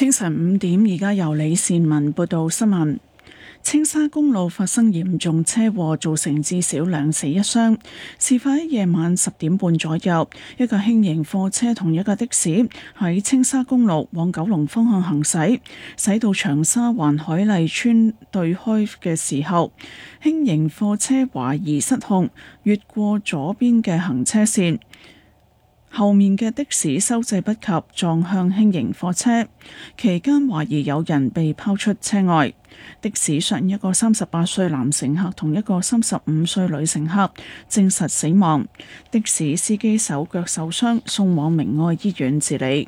清晨5點，而家由李善文報道新聞。青沙公路發生嚴重車禍，造成至少2死1傷。事發喺夜晚10點半左右，一架輕型貨車同一架的士喺青沙公路往九龍方向行駛，駛到長沙灣海麗村對開嘅時候，輕型貨車懷疑失控，越過左邊嘅行車線。後面嘅的士收掣不及，撞向輕型貨車，期間懷疑有人被拋出車外。的士上一個38歲男乘客同一個35歲女乘客證實死亡，的士司機手腳受傷，送往明愛醫院治理。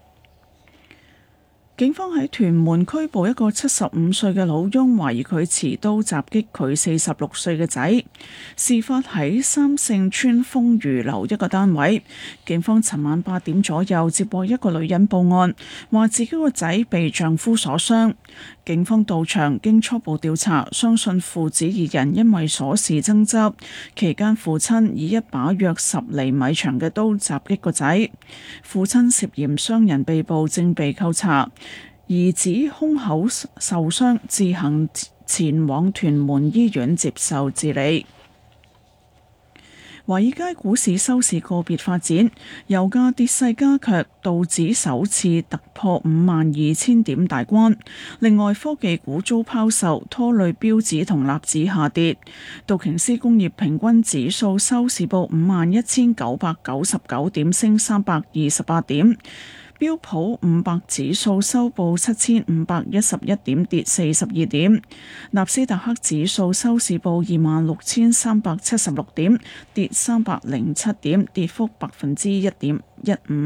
警方喺屯門拘捕一個75歲嘅老翁，懷疑佢持刀襲擊佢46歲嘅仔。事發喺三聖村豐裕樓一個單位。警方尋晚8點左右接獲一個女人報案，話自己個仔被丈夫所傷。警方到場，經初步調查，相信父子二人因為瑣事爭執，期間父親以一把約10厘米長嘅刀襲擊個仔。父親涉嫌傷人被捕，正被扣查。兒子胸口受傷，自行前往屯門醫院接受治理。華爾街股市收市個別發展，油價跌勢加劇，道指首次突破52,000點大關。另外，科技股遭拋售，拖累標指同納指下跌。道瓊斯工業平均指數收市報51,999點，升328點。標普500指數收報7,511點，跌42點。納斯達克指數收市報26,376點，跌307點，跌幅1.15%。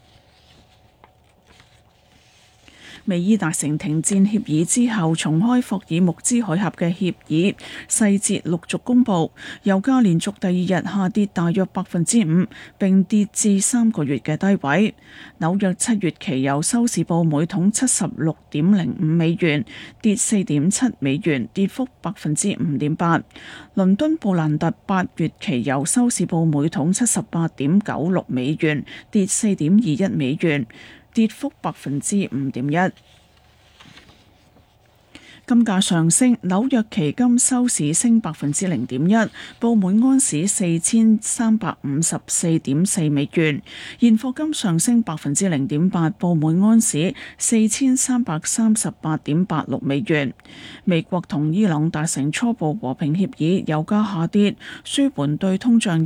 美伊達成停戰協議之後，重開霍爾木茲海峽嘅協議細節陸續公布。油價連續第2日下跌大約5%，並跌至3個月嘅低位。紐約7月期油收市報每桶76.05美元，跌4.7美元，跌幅5.8%。倫敦布蘭特8月期油收市報每桶78.96美元，跌4.21美元，跌幅5.1%。金價上升，紐約期金收市升0.1%，報每安士4354.4美元。現貨金上升0.8%，報每安士4338.86美元。美國同伊朗達成初步和平協議，油價下跌，舒緩對通脹